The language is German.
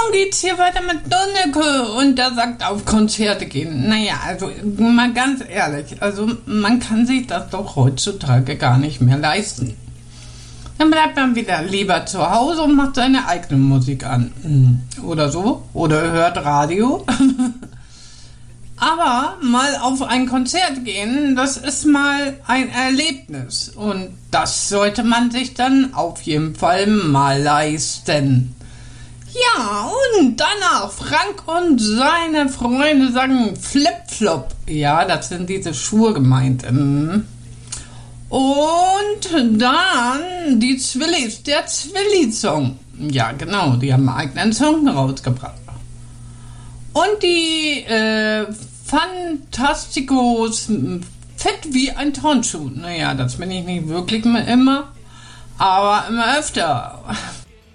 Maurits hier weiter mit Donneke und der sagt auf Konzerte gehen. Naja, also mal ganz ehrlich, also man kann sich das doch heutzutage gar nicht mehr leisten. Dann bleibt man wieder lieber zu Hause und macht seine eigene Musik an. Oder so. Oder hört Radio. Aber mal auf ein Konzert gehen, das ist mal ein Erlebnis. Und das sollte man sich dann auf jeden Fall mal leisten. Ja, und danach Frank und seine Freunde sagen Flip-Flop. Ja, das sind diese Schuhe gemeint. Und dann die Zwillis, der Zwilli-Song. Ja, genau, die haben einen eigenen Song rausgebracht. Und die Fantasticos Fett wie ein Turnschuh. Naja, das bin ich nicht wirklich immer, aber immer öfter.